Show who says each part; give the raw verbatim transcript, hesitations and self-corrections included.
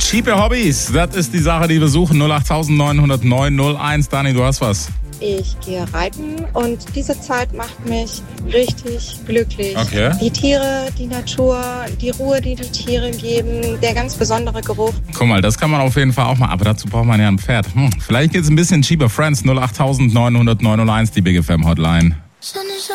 Speaker 1: Cheaper Hobbys, das ist die Sache, die wir suchen. null acht neun null null neun null eins. Dani, du hast was.
Speaker 2: Ich gehe reiten und diese Zeit macht mich richtig glücklich.
Speaker 1: Okay.
Speaker 2: Die Tiere, die Natur, die Ruhe, die die Tiere geben, der ganz besondere Geruch.
Speaker 1: Guck mal, das kann man auf jeden Fall auch mal, aber dazu braucht man ja ein Pferd. Hm, vielleicht geht's ein bisschen cheaper. Friends, null acht neun null null neun null eins, die Big F M Hotline.